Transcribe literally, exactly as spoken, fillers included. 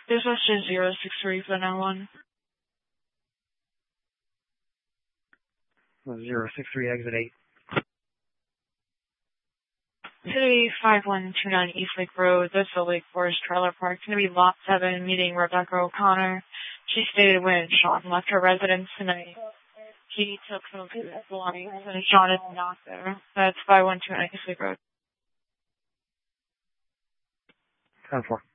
This was just zero six three for nine one. zero six three, exit eight. City five one two nine East Lake Road. This is the Lake Forest Trailer Park. It's going to be lot seven, meeting Rebecca O'Connor. She stated when Sean left her residence tonight, he took some of his belongings, and Sean is not there. That's five one two nine East Lake Road. ten four.